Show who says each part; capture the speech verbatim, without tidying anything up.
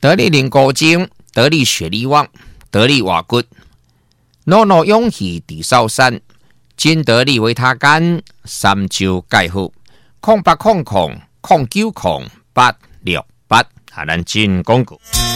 Speaker 1: 得力零高精，得力雪力旺，得力瓦骨，诺诺勇气地少山，金得力维他干，三周盖好，空八空空空九空八六八，啊，咱进广告。